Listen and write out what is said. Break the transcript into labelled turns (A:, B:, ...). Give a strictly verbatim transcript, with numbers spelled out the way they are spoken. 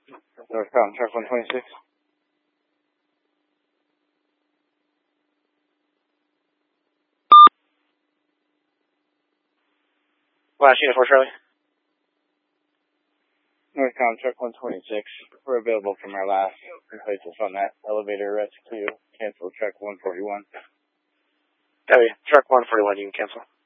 A: Northbound, truck one twenty-six.
B: Last unit for Charlie.
A: Northbound, truck one twenty-six. We're available from our last places on that elevator rescue. Cancel truck one forty-one.
B: Copy. Truck one forty-one, you can cancel.